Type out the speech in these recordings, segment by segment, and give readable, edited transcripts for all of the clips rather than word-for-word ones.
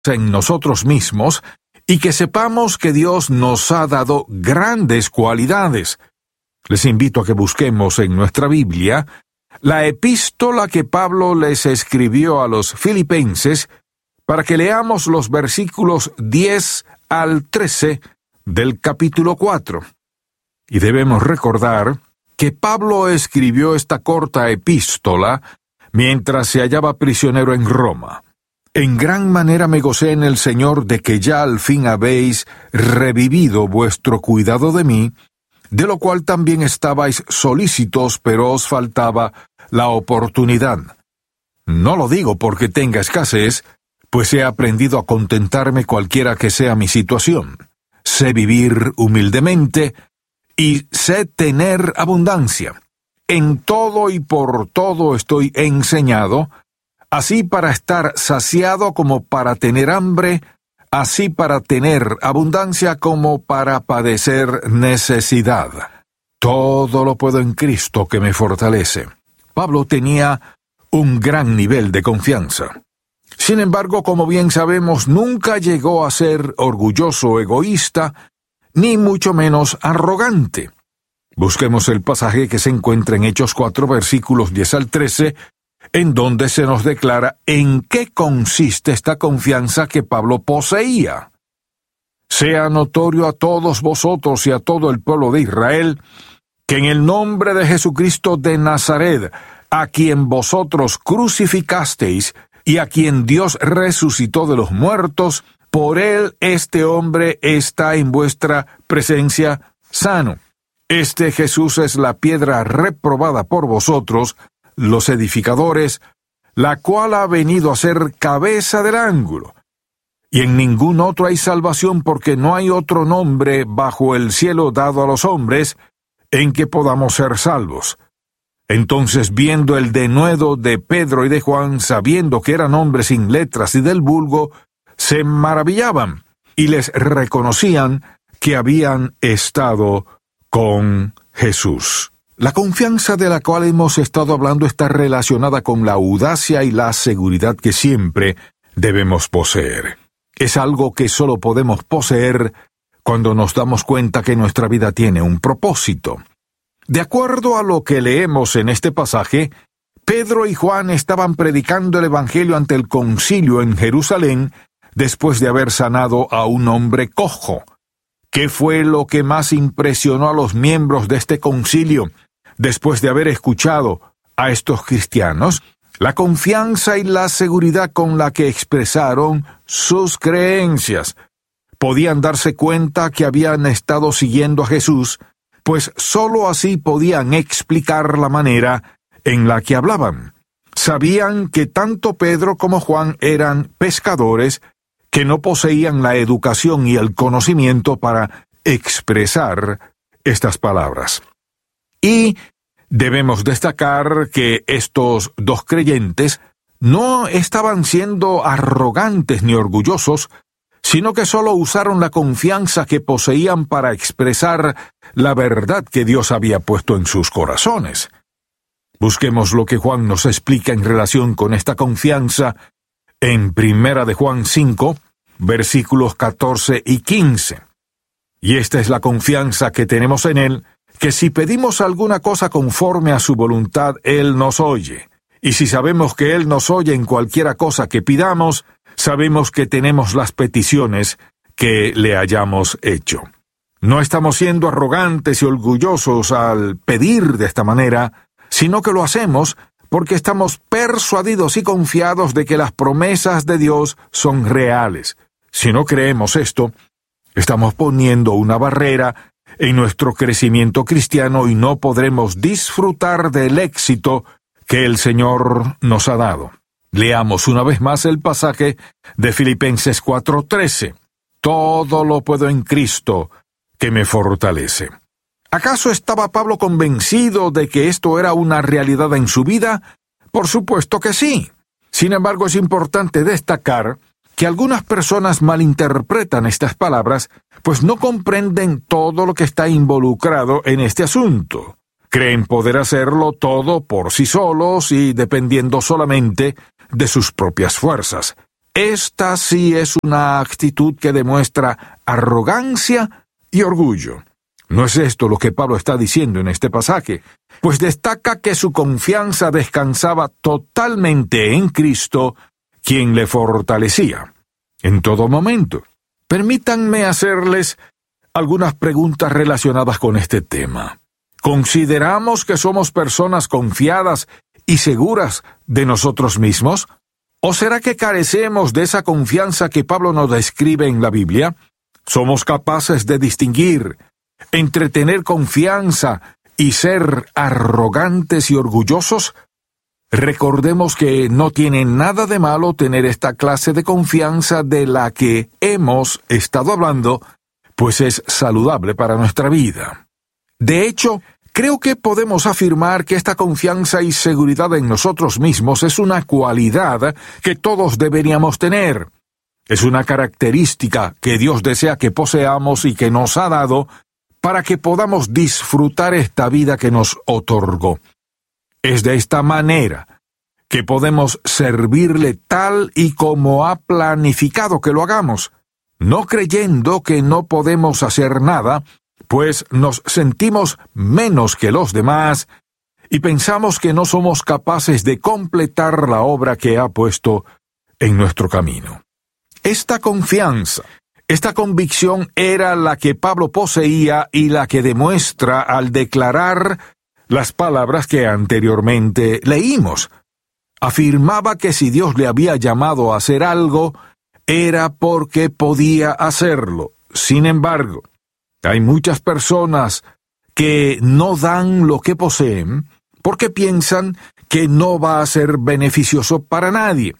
en nosotros mismos y que sepamos que Dios nos ha dado grandes cualidades. Les invito a que busquemos en nuestra Biblia la epístola que Pablo les escribió a los Filipenses para que leamos los versículos 10 al 13 del capítulo 4. Y debemos recordar que Pablo escribió esta corta epístola mientras se hallaba prisionero en Roma. En gran manera me gocé en el Señor de que ya al fin habéis revivido vuestro cuidado de mí, de lo cual también estabais solícitos, pero os faltaba la oportunidad. No lo digo porque tenga escasez, pues he aprendido a contentarme cualquiera que sea mi situación. Sé vivir humildemente y sé tener abundancia. En todo y por todo estoy enseñado, así para estar saciado como para tener hambre, así para tener abundancia como para padecer necesidad. Todo lo puedo en Cristo que me fortalece. Pablo tenía un gran nivel de confianza. Sin embargo, como bien sabemos, nunca llegó a ser orgulloso o egoísta, ni mucho menos arrogante. Busquemos el pasaje que se encuentra en Hechos 4, versículos 10 al 13, en donde se nos declara en qué consiste esta confianza que Pablo poseía. Sea notorio a todos vosotros y a todo el pueblo de Israel, que en el nombre de Jesucristo de Nazaret, a quien vosotros crucificasteis, y a quien Dios resucitó de los muertos, por él este hombre está en vuestra presencia sano. Este Jesús es la piedra reprobada por vosotros, los edificadores, la cual ha venido a ser cabeza del ángulo. Y en ningún otro hay salvación, porque no hay otro nombre bajo el cielo dado a los hombres en que podamos ser salvos. Entonces, viendo el denuedo de Pedro y de Juan, sabiendo que eran hombres sin letras y del vulgo, se maravillaban y les reconocían que habían estado con Jesús. La confianza de la cual hemos estado hablando está relacionada con la audacia y la seguridad que siempre debemos poseer. Es algo que solo podemos poseer cuando nos damos cuenta que nuestra vida tiene un propósito. De acuerdo a lo que leemos en este pasaje, Pedro y Juan estaban predicando el Evangelio ante el concilio en Jerusalén después de haber sanado a un hombre cojo. ¿Qué fue lo que más impresionó a los miembros de este concilio después de haber escuchado a estos cristianos? La confianza y la seguridad con la que expresaron sus creencias. Podían darse cuenta que habían estado siguiendo a Jesús, pues sólo así podían explicar la manera en la que hablaban. Sabían que tanto Pedro como Juan eran pescadores que no poseían la educación y el conocimiento para expresar estas palabras. Y debemos destacar que estos dos creyentes no estaban siendo arrogantes ni orgullosos, sino que solo usaron la confianza que poseían para expresar la verdad que Dios había puesto en sus corazones. Busquemos lo que Juan nos explica en relación con esta confianza en 1 de Juan 5, versículos 14 y 15. Y esta es la confianza que tenemos en Él, que si pedimos alguna cosa conforme a su voluntad, Él nos oye. Y si sabemos que Él nos oye en cualquiera cosa que pidamos, sabemos que tenemos las peticiones que le hayamos hecho. No estamos siendo arrogantes y orgullosos al pedir de esta manera, sino que lo hacemos porque estamos persuadidos y confiados de que las promesas de Dios son reales. Si no creemos esto, estamos poniendo una barrera en nuestro crecimiento cristiano y no podremos disfrutar del éxito que el Señor nos ha dado. Leamos una vez más el pasaje de Filipenses 4:13. Todo lo puedo en Cristo que me fortalece. ¿Acaso estaba Pablo convencido de que esto era una realidad en su vida? Por supuesto que sí. Sin embargo, es importante destacar que algunas personas malinterpretan estas palabras, pues no comprenden todo lo que está involucrado en este asunto. Creen poder hacerlo todo por sí solos y dependiendo solamente de sus propias fuerzas. esta sí es una actitud que demuestra arrogancia y orgullo. No es esto lo que Pablo está diciendo en este pasaje, pues destaca que su confianza descansaba totalmente en Cristo, quien le fortalecía en todo momento. Permítanme hacerles algunas preguntas relacionadas con este tema. ¿Consideramos que somos personas confiadas y seguras de nosotros mismos? ¿O será que carecemos de esa confianza que Pablo nos describe en la Biblia? ¿Somos capaces de distinguir entre tener confianza y ser arrogantes y orgullosos? Recordemos que no tiene nada de malo tener esta clase de confianza de la que hemos estado hablando, pues es saludable para nuestra vida. De hecho, creo que podemos afirmar que esta confianza y seguridad en nosotros mismos es una cualidad que todos deberíamos tener. Es una característica que Dios desea que poseamos y que nos ha dado para que podamos disfrutar esta vida que nos otorgó. Es de esta manera que podemos servirle tal y como ha planificado que lo hagamos, no creyendo que no podemos hacer nada, pues nos sentimos menos que los demás y pensamos que no somos capaces de completar la obra que ha puesto en nuestro camino. Esta confianza, esta convicción era la que Pablo poseía y la que demuestra al declarar las palabras que anteriormente leímos. Afirmaba que si Dios le había llamado a hacer algo, era porque podía hacerlo. Sin embargo, hay muchas personas que no dan lo que poseen porque piensan que no va a ser beneficioso para nadie.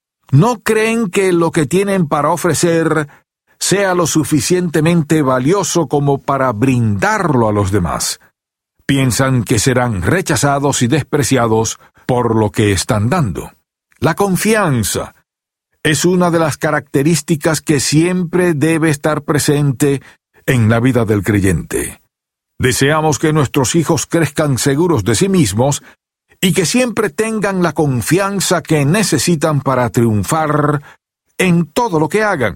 No creen que lo que tienen para ofrecer sea lo suficientemente valioso como para brindarlo a los demás. Piensan que serán rechazados y despreciados por lo que están dando. La confianza es una de las características que siempre debe estar presente en la vida del creyente. Deseamos que nuestros hijos crezcan seguros de sí mismos y que siempre tengan la confianza que necesitan para triunfar en todo lo que hagan.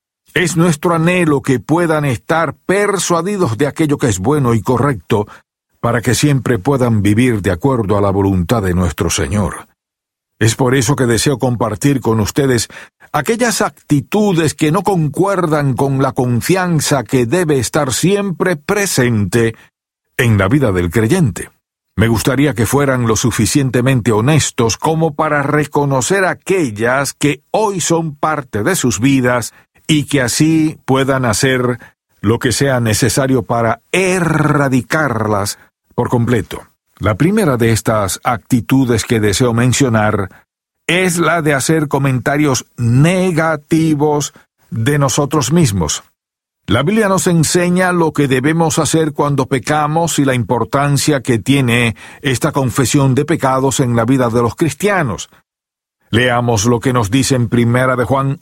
Es nuestro anhelo que puedan estar persuadidos de aquello que es bueno y correcto, para que siempre puedan vivir de acuerdo a la voluntad de nuestro Señor. Es por eso que deseo compartir con ustedes aquellas actitudes que no concuerdan con la confianza que debe estar siempre presente en la vida del creyente. Me gustaría que fueran lo suficientemente honestos como para reconocer aquellas que hoy son parte de sus vidas y que así puedan hacer lo que sea necesario para erradicarlas por completo. La primera de estas actitudes que deseo mencionar es la de hacer comentarios negativos de nosotros mismos. La Biblia nos enseña lo que debemos hacer cuando pecamos y la importancia que tiene esta confesión de pecados en la vida de los cristianos. Leamos lo que nos dice en 1 de Juan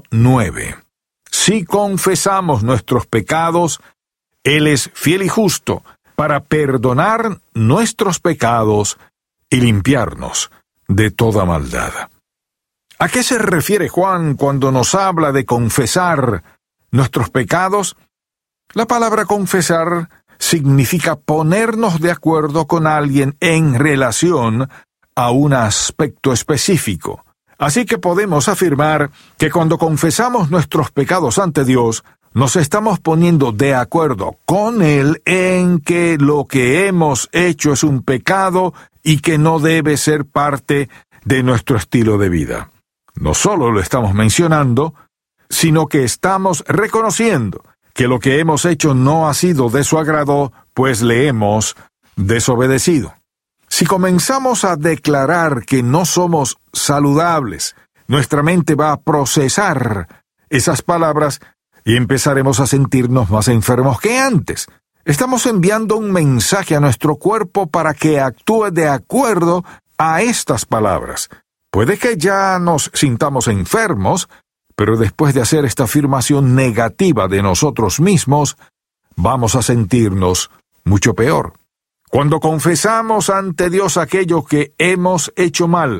1:9. Si confesamos nuestros pecados, Él es fiel y justo para perdonar nuestros pecados y limpiarnos de toda maldad. ¿A qué se refiere Juan cuando nos habla de confesar nuestros pecados? La palabra confesar significa ponernos de acuerdo con alguien en relación a un aspecto específico. Así que podemos afirmar que cuando confesamos nuestros pecados ante Dios, nos estamos poniendo de acuerdo con Él en que lo que hemos hecho es un pecado y que no debe ser parte de nuestro estilo de vida. No solo lo estamos mencionando, sino que estamos reconociendo que lo que hemos hecho no ha sido de su agrado, pues le hemos desobedecido. Si comenzamos a declarar que no somos saludables, nuestra mente va a procesar esas palabras y empezaremos a sentirnos más enfermos que antes. Estamos enviando un mensaje a nuestro cuerpo para que actúe de acuerdo a estas palabras. Puede que ya nos sintamos enfermos, pero después de hacer esta afirmación negativa de nosotros mismos, vamos a sentirnos mucho peor. Cuando confesamos ante Dios aquello que hemos hecho mal,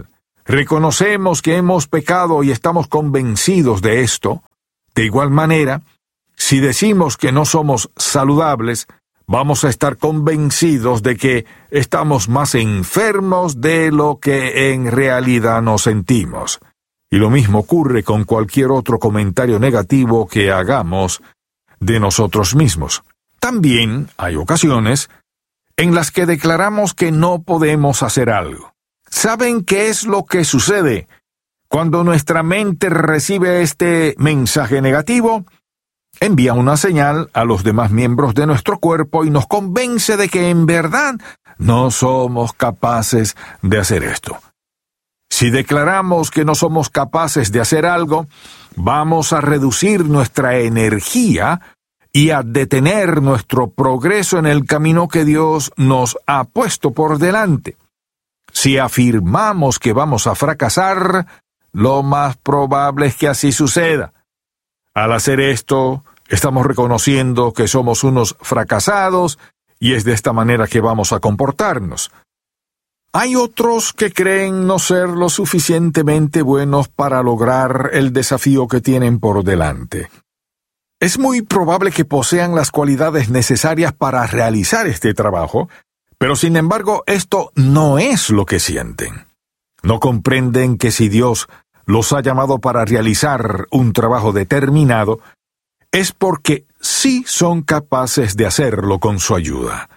reconocemos que hemos pecado y estamos convencidos de esto. De igual manera, si decimos que no somos saludables, vamos a estar convencidos de que estamos más enfermos de lo que en realidad nos sentimos. Y lo mismo ocurre con cualquier otro comentario negativo que hagamos de nosotros mismos. También hay ocasiones en las que declaramos que no podemos hacer algo. ¿Saben qué es lo que sucede cuando nuestra mente recibe este mensaje negativo? Envía una señal a los demás miembros de nuestro cuerpo y nos convence de que en verdad no somos capaces de hacer esto. Si declaramos que no somos capaces de hacer algo, vamos a reducir nuestra energía y a detener nuestro progreso en el camino que Dios nos ha puesto por delante. Si afirmamos que vamos a fracasar, lo más probable es que así suceda. Al hacer esto, estamos reconociendo que somos unos fracasados y es de esta manera que vamos a comportarnos. Hay otros que creen no ser lo suficientemente buenos para lograr el desafío que tienen por delante. Es muy probable que posean las cualidades necesarias para realizar este trabajo, pero sin embargo esto no es lo que sienten. No comprenden que si Dios los ha llamado para realizar un trabajo determinado, es porque sí son capaces de hacerlo con su ayuda.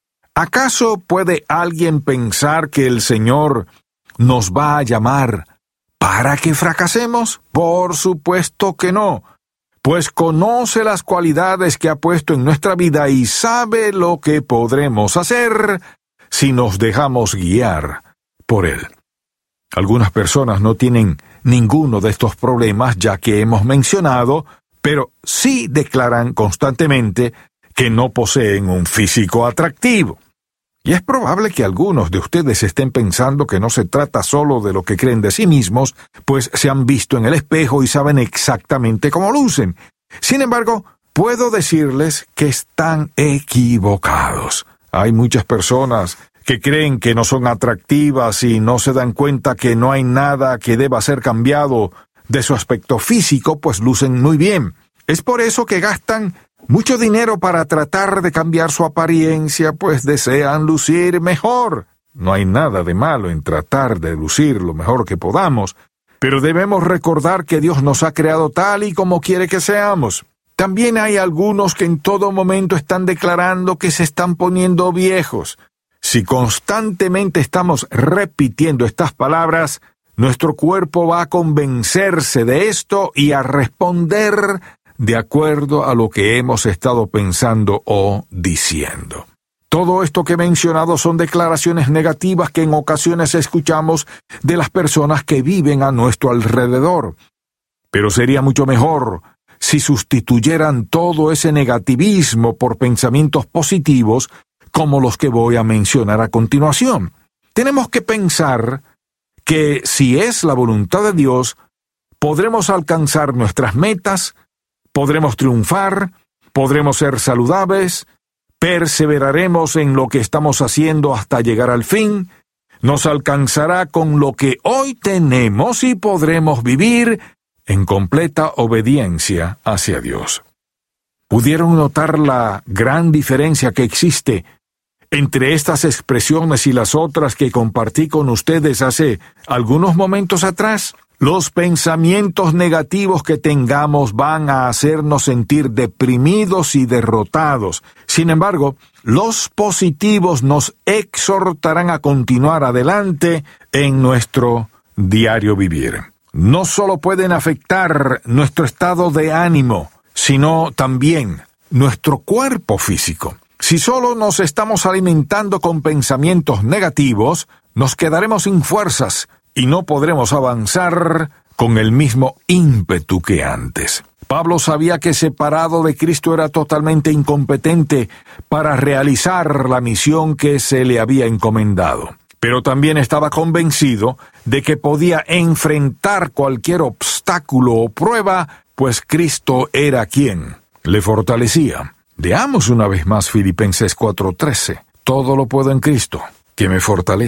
¿Acaso puede alguien pensar que el Señor nos va a llamar para que fracasemos? Por supuesto que no, pues conoce las cualidades que ha puesto en nuestra vida y sabe lo que podremos hacer si nos dejamos guiar por Él. Algunas personas no tienen ninguno de estos problemas ya que hemos mencionado, pero sí declaran constantemente que no poseen un físico atractivo. Y es probable que algunos de ustedes estén pensando que no se trata solo de lo que creen de sí mismos, pues se han visto en el espejo y saben exactamente cómo lucen. Sin embargo, puedo decirles que están equivocados. Hay muchas personas que creen que no son atractivas y no se dan cuenta que no hay nada que deba ser cambiado de su aspecto físico, pues lucen muy bien. Es por eso que gastan mucho dinero para tratar de cambiar su apariencia, pues desean lucir mejor. No hay nada de malo en tratar de lucir lo mejor que podamos, pero debemos recordar que Dios nos ha creado tal y como quiere que seamos. También hay algunos que en todo momento están declarando que se están poniendo viejos. Si constantemente estamos repitiendo estas palabras, nuestro cuerpo va a convencerse de esto y a responder de acuerdo a lo que hemos estado pensando o diciendo. Todo esto que he mencionado son declaraciones negativas que en ocasiones escuchamos de las personas que viven a nuestro alrededor. Pero sería mucho mejor si sustituyeran todo ese negativismo por pensamientos positivos como los que voy a mencionar a continuación. Tenemos que pensar que si es la voluntad de Dios, podremos alcanzar nuestras metas, podremos triunfar, podremos ser saludables, perseveraremos en lo que estamos haciendo hasta llegar al fin, nos alcanzará con lo que hoy tenemos y podremos vivir en completa obediencia hacia Dios. ¿Pudieron notar la gran diferencia que existe entre estas expresiones y las otras que compartí con ustedes hace algunos momentos atrás? Los pensamientos negativos que tengamos van a hacernos sentir deprimidos y derrotados. Sin embargo, los positivos nos exhortarán a continuar adelante en nuestro diario vivir. No solo pueden afectar nuestro estado de ánimo, sino también nuestro cuerpo físico. Si solo nos estamos alimentando con pensamientos negativos, nos quedaremos sin fuerzas y no podremos avanzar con el mismo ímpetu que antes. Pablo sabía que separado de Cristo era totalmente incompetente para realizar la misión que se le había encomendado. Pero también estaba convencido de que podía enfrentar cualquier obstáculo o prueba, pues Cristo era quien le fortalecía. Leamos una vez más Filipenses 4:13. Todo lo puedo en Cristo, que me fortalece.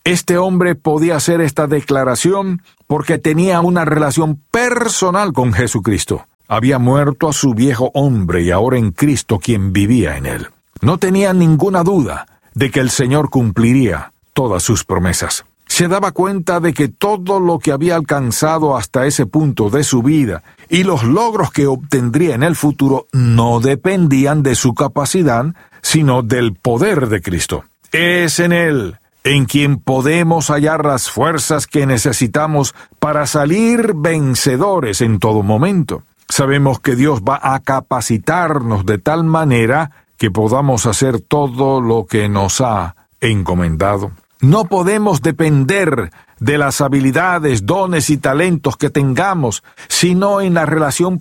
Este hombre podía hacer esta declaración porque tenía una relación personal con Jesucristo. Había muerto a su viejo hombre y ahora en Cristo quien vivía en él. No tenía ninguna duda de que el Señor cumpliría todas sus promesas. Se daba cuenta de que todo lo que había alcanzado hasta ese punto de su vida y los logros que obtendría en el futuro no dependían de su capacidad, sino del poder de Cristo. Es en Él en quien podemos hallar las fuerzas que necesitamos para salir vencedores en todo momento. Sabemos que Dios va a capacitarnos de tal manera que podamos hacer todo lo que nos ha encomendado. No podemos depender de las habilidades, dones y talentos que tengamos, sino en la relación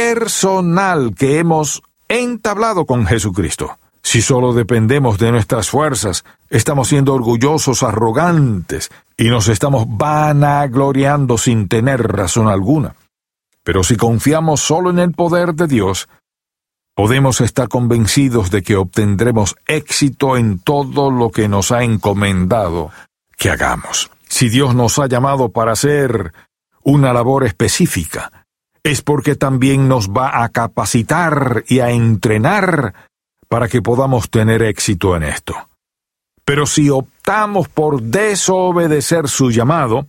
personal que hemos entablado con Jesucristo. Si solo dependemos de nuestras fuerzas, estamos siendo orgullosos, arrogantes, y nos estamos vanagloriando sin tener razón alguna. Pero si confiamos solo en el poder de Dios, podemos estar convencidos de que obtendremos éxito en todo lo que nos ha encomendado que hagamos. Si Dios nos ha llamado para hacer una labor específica, es porque también nos va a capacitar y a entrenar para que podamos tener éxito en esto. Pero si optamos por desobedecer su llamado,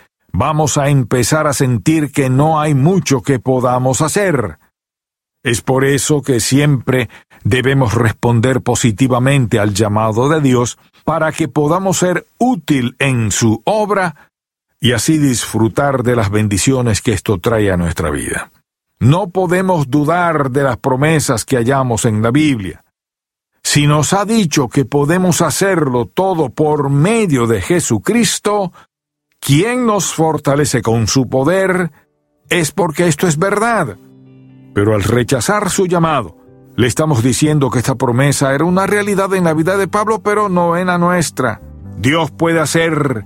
vamos a empezar a sentir que no hay mucho que podamos hacer. Es por eso que siempre debemos responder positivamente al llamado de Dios para que podamos ser útil en su obra y así disfrutar de las bendiciones que esto trae a nuestra vida. No podemos dudar de las promesas que hallamos en la Biblia. Si nos ha dicho que podemos hacerlo todo por medio de Jesucristo, quien nos fortalece con su poder, es porque esto es verdad. Pero al rechazar su llamado, le estamos diciendo que esta promesa era una realidad en la vida de Pablo, pero no en la nuestra. Dios puede hacer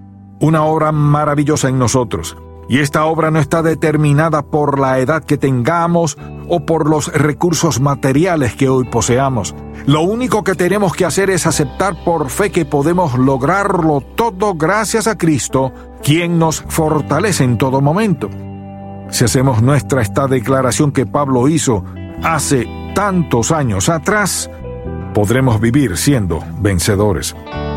una obra maravillosa en nosotros, y esta obra no está determinada por la edad que tengamos o por los recursos materiales que hoy poseamos. Lo único que tenemos que hacer es aceptar por fe que podemos lograrlo todo gracias a Cristo, quien nos fortalece en todo momento. Si hacemos nuestra esta declaración que Pablo hizo hace tantos años atrás, podremos vivir siendo vencedores.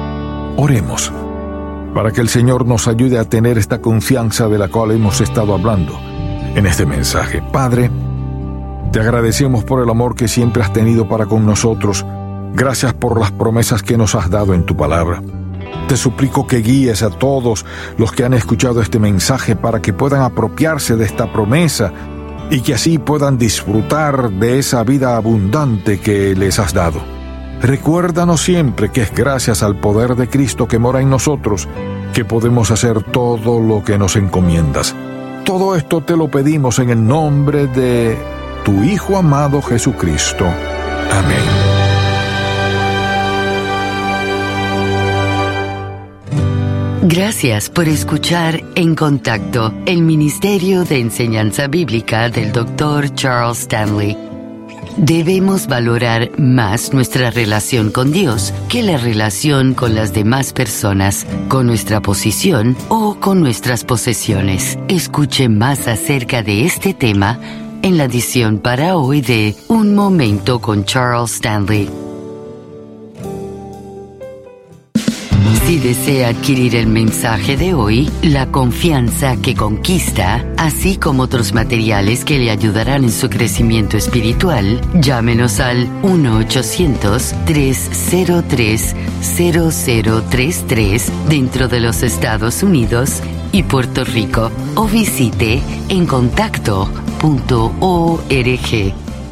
Oremos para que el Señor nos ayude a tener esta confianza de la cual hemos estado hablando en este mensaje. Padre, te agradecemos por el amor que siempre has tenido para con nosotros. Gracias por las promesas que nos has dado en tu palabra. Te suplico que guíes a todos los que han escuchado este mensaje para que puedan apropiarse de esta promesa y que así puedan disfrutar de esa vida abundante que les has dado. Recuérdanos siempre que es gracias al poder de Cristo que mora en nosotros que podemos hacer todo lo que nos encomiendas. Todo esto te lo pedimos en el nombre de tu Hijo amado Jesucristo. Amén. Gracias por escuchar En Contacto, el Ministerio de Enseñanza Bíblica del Dr. Charles Stanley. Debemos valorar más nuestra relación con Dios que la relación con las demás personas, con nuestra posición o con nuestras posesiones. Escuche más acerca de este tema en la edición para hoy de Un Momento con Charles Stanley. Si desea adquirir el mensaje de hoy, La confianza que conquista, así como otros materiales que le ayudarán en su crecimiento espiritual, llámenos al 1-800-303-0033 dentro de los Estados Unidos y Puerto Rico o visite encontacto.org.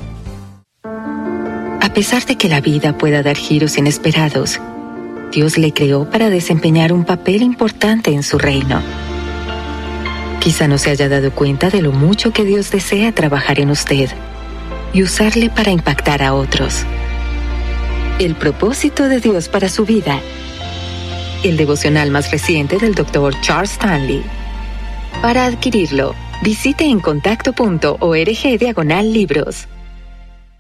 A pesar de que la vida pueda dar giros inesperados, Dios le creó para desempeñar un papel importante en su reino. Quizá no se haya dado cuenta de lo mucho que Dios desea trabajar en usted y usarle para impactar a otros. El propósito de Dios para su vida. El devocional más reciente del Dr. Charles Stanley. Para adquirirlo, visite encontacto.org/libros.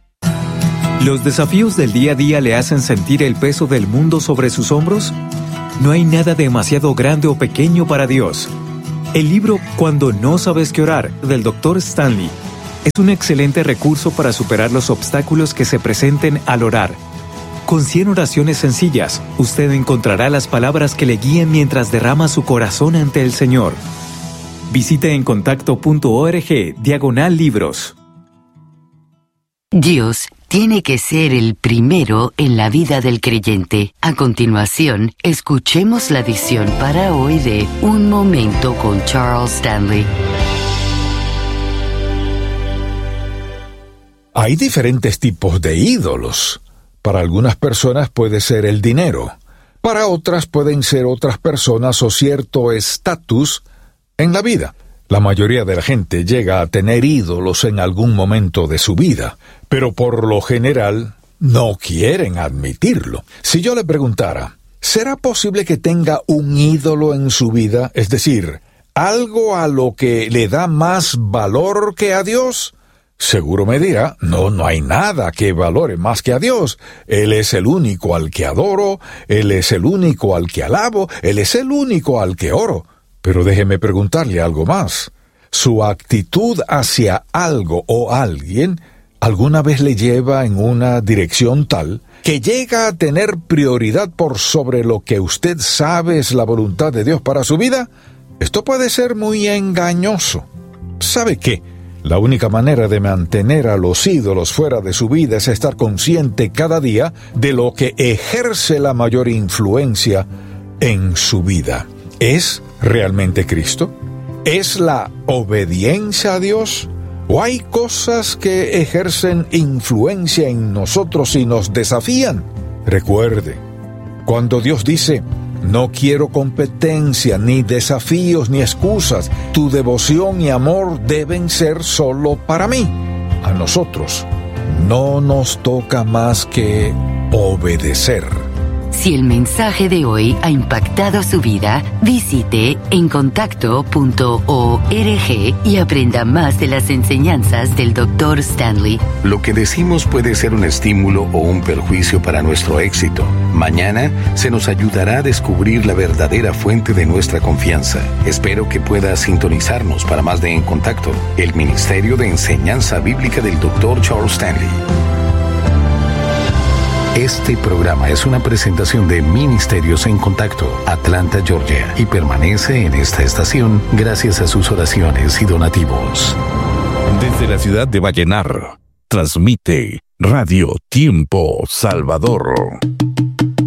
¿Los desafíos del día a día le hacen sentir el peso del mundo sobre sus hombros? No hay nada demasiado grande o pequeño para Dios. El libro Cuando no sabes qué orar, del Dr. Stanley, es un excelente recurso para superar los obstáculos que se presenten al orar. Con 100 oraciones sencillas, usted encontrará las palabras que le guíen mientras derrama su corazón ante el Señor. Visite encontacto.org/libros. Dios tiene que ser el primero en la vida del creyente. A continuación, escuchemos la edición para hoy de Un Momento con Charles Stanley. Hay diferentes tipos de ídolos. Para algunas personas puede ser el dinero. Para otras pueden ser otras personas o cierto estatus en la vida. La mayoría de la gente llega a tener ídolos en algún momento de su vida, pero por lo general no quieren admitirlo. Si yo le preguntara, ¿será posible que tenga un ídolo en su vida? Es decir, algo a lo que le da más valor que a Dios. Seguro me dirá, no hay nada que valore más que a Dios. Él es el único al que adoro, Él es el único al que alabo, Él es el único al que oro. Pero déjeme preguntarle algo más. ¿Su actitud hacia algo o alguien alguna vez le lleva en una dirección tal que llega a tener prioridad por sobre lo que usted sabe es la voluntad de Dios para su vida? Esto puede ser muy engañoso. ¿Sabe qué? La única manera de mantener a los ídolos fuera de su vida es estar consciente cada día de lo que ejerce la mayor influencia en su vida. ¿Es realmente Cristo? ¿Es la obediencia a Dios? ¿O hay cosas que ejercen influencia en nosotros y nos desafían? Recuerde, cuando Dios dice, no quiero competencia, ni desafíos, ni excusas, tu devoción y amor deben ser solo para mí. A nosotros no nos toca más que obedecer. Si el mensaje de hoy ha impactado su vida, visite encontacto.org y aprenda más de las enseñanzas del Dr. Stanley. Lo que decimos puede ser un estímulo o un perjuicio para nuestro éxito. Mañana se nos ayudará a descubrir la verdadera fuente de nuestra confianza. Espero que pueda sintonizarnos para más de En Contacto, el Ministerio de Enseñanza Bíblica del Dr. Charles Stanley. Este programa es una presentación de Ministerios en Contacto, Atlanta, Georgia, y permanece en esta estación gracias a sus oraciones y donativos. Desde la ciudad de Vallenar, transmite Radio Tiempo Salvador.